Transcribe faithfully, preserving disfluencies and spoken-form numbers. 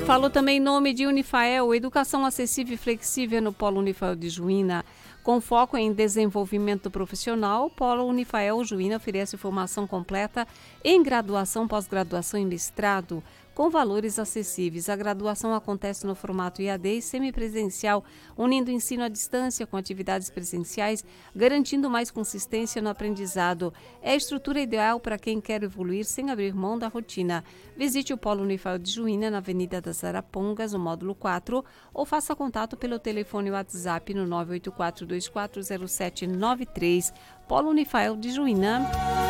Falo também em nome de Unifael, educação acessível e flexível no Polo Unifael de Juína. Com foco em desenvolvimento profissional, o Polo Unifael Juína oferece formação completa em graduação, pós-graduação e mestrado, com valores acessíveis. A graduação acontece no formato I A D e semipresencial, unindo ensino à distância com atividades presenciais, garantindo mais consistência no aprendizado. É a estrutura ideal para quem quer evoluir sem abrir mão da rotina. Visite o Polo Unifael de Juína, na Avenida das Arapongas, no módulo quatro, ou faça contato pelo telefone WhatsApp no nove oito quatro dois quatro zero sete nove três. Polo Unifael de Juína.